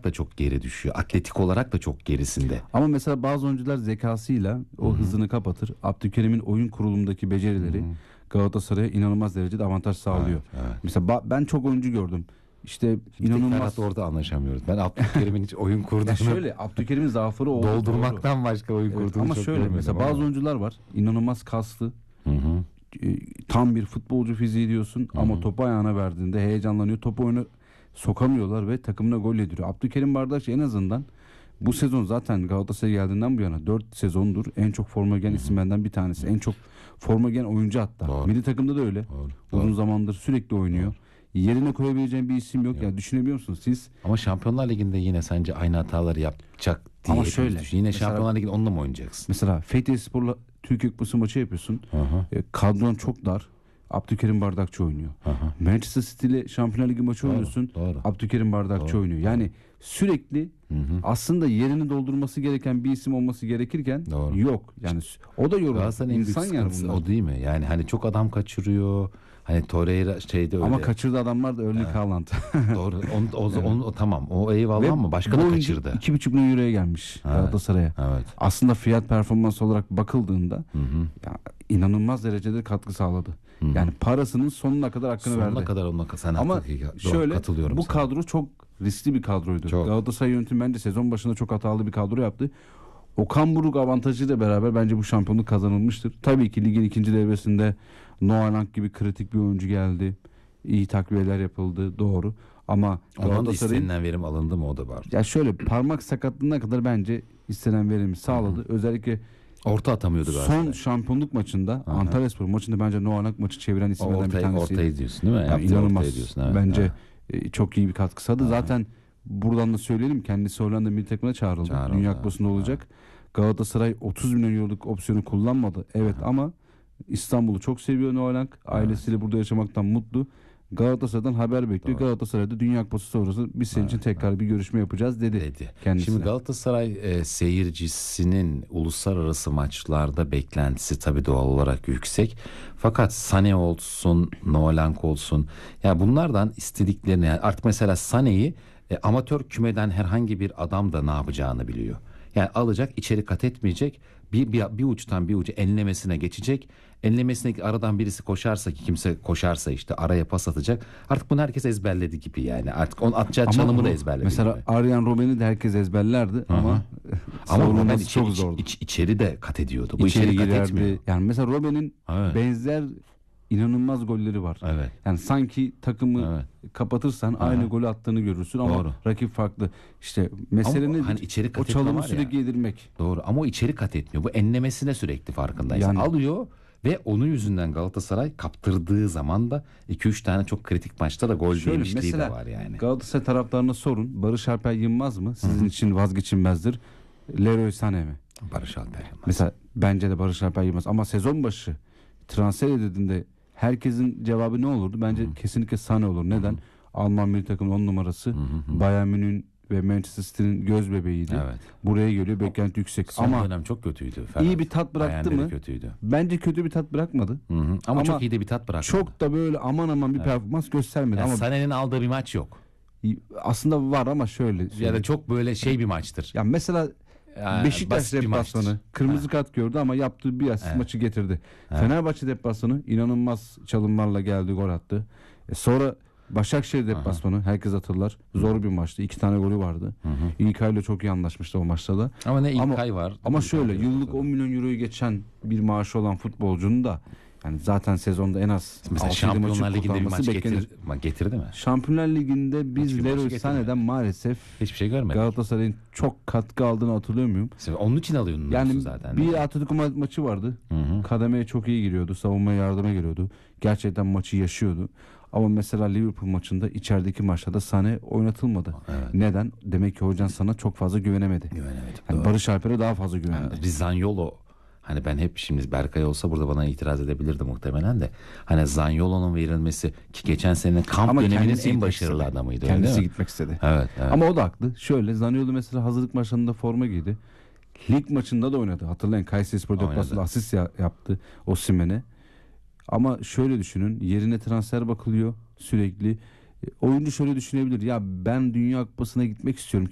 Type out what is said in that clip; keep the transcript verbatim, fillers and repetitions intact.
da çok geri düşüyor. Atletik olarak da çok gerisinde. Ama mesela bazı oyuncular zekasıyla o Hı-hı. hızını kapatır. Abdülkerim'in oyun kurulumundaki becerileri Hı-hı. Galatasaray'a inanılmaz derecede avantaj sağlıyor. Evet, evet. Mesela ba- ben çok oyuncu gördüm. İşte inanılmaz. Ferhat orada anlaşamıyoruz. Ben Abdülkerim'in hiç oyun kurduğunu... Ya şöyle, Abdülkerim'in zaafları oldu. Doldurmaktan doğru. Başka oyun evet, kurduğunu ama çok şöyle mesela bazı ama. oyuncular var. İnanılmaz kaslı. Hı hı. Tam bir futbolcu fiziği diyorsun Hı-hı. ama topu ayağına verdiğinde heyecanlanıyor. Topu oyunu sokamıyorlar ve takımına gol yediriyor. Abdülkerim Bardakçı en azından bu sezon zaten Galatasaray'a geldiğinden bu yana dört sezondur en çok forma giyen isimlerden bir tanesi. Hı-hı. En çok forma giyen oyuncu hatta. Doğru. Milli takımda da öyle. Doğru. Uzun Doğru. zamandır sürekli oynuyor. Doğru. Yerine koyabileceğim bir isim yok. yok. Yani düşünebiliyor musunuz siz? Ama Şampiyonlar Ligi'nde yine sence aynı hataları yapacak diye. Ama şöyle. Düşün. Yine mesela, Şampiyonlar Ligi'nde onunla mı oynayacaksın? Mesela Fethiye Spor'la Türkiye Kupası maçı yapıyorsun. E, kadron çok dar. Abdülkerim Bardakçı oynuyor. Aha. Manchester City ile Şampiyonlar Ligi maçı doğru, oynuyorsun. Doğru. Abdülkerim Bardakçı doğru, oynuyor. Yani doğru. sürekli hı hı. aslında yerini doldurması gereken bir isim olması gerekirken doğru. yok. Yani o da yorulur. İnsan yani bunlar. O değil mi? Yani hani çok adam kaçırıyor. Hani Torreira şeyde öyle. Ama kaçırdı adamlar da Erling Haaland. Doğru. On, o, evet. on, o, tamam. O eyvallah ama başka da kaçırdı. iki buçuk milyon euroya gelmiş evet. Galatasaray'a. Evet. Aslında fiyat performans olarak bakıldığında hı hı. Ya, inanılmaz derecede katkı sağladı. Hı hı. Yani parasının sonuna kadar hakkını sonuna verdi. Sonuna kadar onunla sen ama şöyle katılıyorum bu sana. kadro çok riskli bir kadroydu. Çok. Galatasaray yönetimi bence sezon başında çok hatalı bir kadro yaptı. Okan Buruk avantajıyla beraber bence bu şampiyonluk kazanılmıştır. Tabii ki ligin ikinci devresinde Noah Lang gibi kritik bir oyuncu geldi. İyi takviyeler yapıldı. Doğru. Ama ondan da istenilen verim alındı mı o da var. Ya şöyle parmak sakatlığına kadar bence istenen verimi sağladı. Hı-hı. Özellikle orta atamıyordu galiba. Son şampiyonluk maçında Antalyaspor maçında bence Noah Lang maçı çeviren isimlerden ortaya, bir tanesi. Ortayı diyorsun değil mi? Yani inanılmaz. Diyorsun, evet. Bence evet. çok iyi bir katkı sağladı. Evet. Zaten buradan da söyleyelim kendisi Hollanda milli takımına çağrıldı. çağrıldı. Dünya Kupası'nda olacak. Evet. Galatasaray otuz milyon euroluk opsiyonu kullanmadı. Evet, evet. ama İstanbul'u çok seviyor Noah Lang. Ailesiyle evet. burada yaşamaktan mutlu. Galatasaray'dan haber bekliyor. Doğru. Galatasaray'da Dünya Kupası sonrası biz senin evet. için tekrar evet. bir görüşme yapacağız dedi. dedi. Kendisine. Şimdi Galatasaray e, seyircisinin uluslararası maçlarda beklentisi tabii doğal olarak yüksek. Fakat Sané olsun, Noah Lang olsun. Ya bunlardan istediklerini yani artık mesela Sané'yi e, amatör kümeden herhangi bir adam da ne yapacağını biliyor. Yani alacak, içeri kat etmeyecek. Bir, bir, bir uçtan bir ucu enlemesine geçecek. Enlemesine aradan birisi koşarsa ki kimse koşarsa işte araya pas atacak. Artık bunu herkes ezberledi gibi yani. Artık onun atacağı çalımı da ezberledi mesela gibi. Arjen Robben'i de herkes ezberlerdi Hı-hı. ama ama Robben içeri, çok zordu. İç, içeri de kat ediyordu. Bu içeri, içeri kat etmiyor. Yani mesela Robben'in evet. benzer inanılmaz golleri var. Evet. Yani sanki takımı evet. kapatırsan evet. aynı golü attığını görürsün ama Doğru. rakip farklı. İşte meselenin hani içeri kat o çalımı sürekli yedirmek. Doğru ama o içeri kat etmiyor. Bu enlemesine sürekli farkındaysan. Yani, alıyor ve onun yüzünden Galatasaray kaptırdığı zaman da iki üç tane çok kritik maçta da gol yemişliği de var yani. Galatasaray taraftarına sorun. Barış Alper Yılmaz mı? Sizin Hı-hı. için vazgeçilmezdir. Leroy Sané mi? Barış Alper Yılmaz. Mesela bence de Barış Alper Yılmaz ama sezon başı transfer edildiğinde herkesin cevabı ne olurdu? Bence Hı-hı. kesinlikle Sané olur. Neden? Hı-hı. Alman milli takımın on numarası. Hı-hı. Bayern Münih'in ve Manchester City'nin göz bebeğiydi. Evet. Buraya geliyor beklenti yüksek. Son ama dönem çok kötüydü. Ferhat. İyi bir tat bıraktı mı? Kötüydü. Bence kötü bir tat bırakmadı. Hı hı. Ama, ama çok iyi de bir tat bıraktı. Çok da böyle aman aman bir evet. performans göstermedi. Yani ama Sané'nin aldığı bir maç yok. Aslında var ama şöyle. Ya da çok böyle şey bir maçtır. Ya mesela yani Beşiktaş deplasmanı kırmızı ha. kart gördü ama yaptığı bir asist evet. maçı getirdi. Evet. Fenerbahçe deplasmanı inanılmaz çalımlarla geldi, gol attı. E sonra Başakşehir deplasmanı herkes hatırlar. Zor bir maçtı. İki tane golü vardı. Hı hı. İlkay'la çok iyi anlaşmıştı o maçta da. Ama ne İlkay var. Ama şöyle yıllık on milyon euroyu geçen bir maaşı olan futbolcunun da yani zaten sezonda en az mesela Şampiyonlar Ligi'nde bir maç getir, getirdi mi? Şampiyonlar Ligi'nde biz Leroy Sané'den maalesef hiçbir şey görmedik. Galatasaray'ın çok katkı aldığını hatırlıyor muyum? Mesela onun için alıyorsun yani zaten. Bir Atletico ma- maçı vardı. Hı hı. Kademeye çok iyi giriyordu. Savunmaya yardıma geliyordu. Gerçekten maçı yaşıyordu. Ama mesela Liverpool maçında içerideki maçlarda Sané oynatılmadı. Evet. Neden? Demek ki hocan sana çok fazla güvenemedi. Güvenemedi. Yani Barış Alper'e daha fazla güvendi. Yani Zaniolo hani ben hep şimdi Berkay olsa burada bana itiraz edebilirdi muhtemelen de. Hani Zaniolo'nun verilmesi ki geçen senenin kamp Ama döneminin en başarılı istedi. adamıydı. Kendisi gitmek istedi. Evet, evet. Ama o da haklı. Şöyle Zaniolo mesela hazırlık maçlarında forma giydi. Lig maçında da oynadı. Hatırlayın Kayserispor deplasmanında asist ya- yaptı Osimhen'e. Ama şöyle düşünün, yerine transfer bakılıyor sürekli. Oyuncu şöyle düşünebilir. Ya ben Dünya Kupası'na gitmek istiyorum.